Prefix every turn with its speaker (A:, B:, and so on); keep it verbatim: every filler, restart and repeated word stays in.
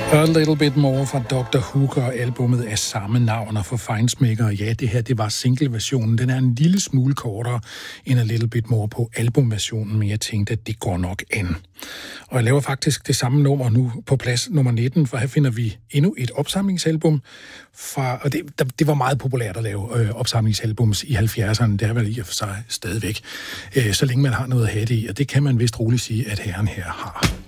A: A Little Bit More fra doktor Hooker, albumet af samme navn, og for Feinschmecker. Ja, det her, det var single-versionen. Den er en lille smule kortere end A Little Bit More på albumversionen, men jeg tænkte, at det går nok an. Og jeg laver faktisk det samme nummer nu på plads nummer nitten, for her finder vi endnu et opsamlingsalbum fra, og det, det var meget populært at lave øh, opsamlingsalbums i halvfjerdserne. Det er vel i og for sig stadigvæk, øh, så længe man har noget at have det i, og det kan man vist roligt sige, at herren her har.